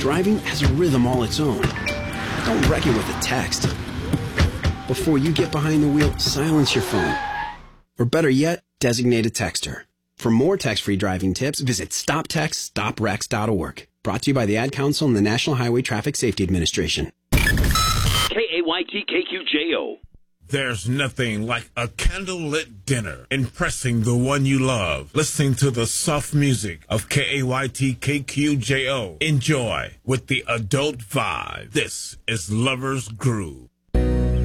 Driving has a rhythm all its own. Don't wreck it with a text. Before you get behind the wheel, silence your phone. Or better yet, designate a texter. For more text-free driving tips, visit stoptextstoprex.org. Brought to you by the Ad Council and the National Highway Traffic Safety Administration. KAYT-KQJO. There's nothing like a candlelit dinner, impressing the one you love, listening to the soft music of KAYT-KQJO. Enjoy with the adult vibe. This is Lover's Groove.